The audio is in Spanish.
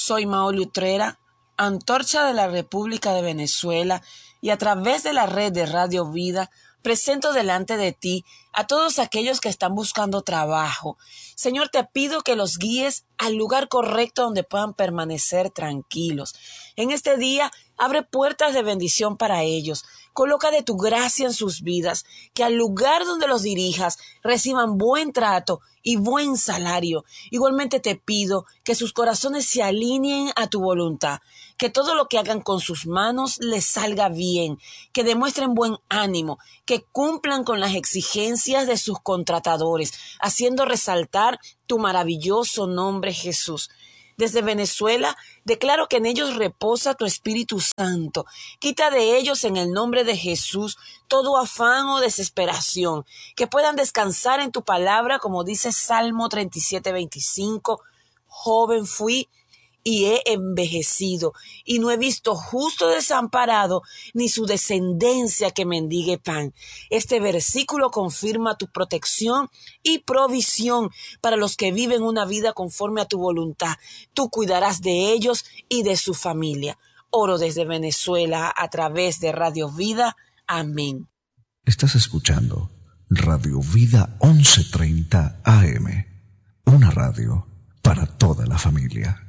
Soy Maoli Utrera, antorcha de la República de Venezuela, y a través de la red de Radio Vida presento delante de ti a todos aquellos que están buscando trabajo. Señor, te pido que los guíes al lugar correcto donde puedan permanecer tranquilos. En este día, abre puertas de bendición para ellos. Coloca de tu gracia en sus vidas, que al lugar donde los dirijas reciban buen trato y buen salario. Igualmente te pido que sus corazones se alineen a tu voluntad, que todo lo que hagan con sus manos les salga bien, que demuestren buen ánimo, que cumplan con las exigencias de sus contratadores, haciendo resaltar tu maravilloso nombre, Jesús. Desde Venezuela, declaro que en ellos reposa tu Espíritu Santo. Quita de ellos en el nombre de Jesús todo afán o desesperación, que puedan descansar en tu palabra, como dice Salmo 37:25. Joven fui y he envejecido, y no he visto justo desamparado, ni su descendencia que mendigue pan. Este versículo confirma tu protección y provisión para los que viven una vida conforme a tu voluntad. Tú cuidarás de ellos y de su familia. Oro desde Venezuela a través de Radio Vida. Amén. Estás escuchando Radio Vida 1130 AM, una radio para toda la familia.